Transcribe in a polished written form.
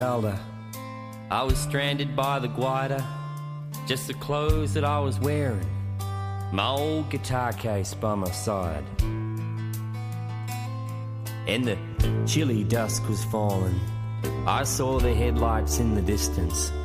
Elder. I was stranded by the Guida, just the clothes that I was wearing, my old guitar case by my side. And the chilly dusk was falling. I saw the headlights in the distance,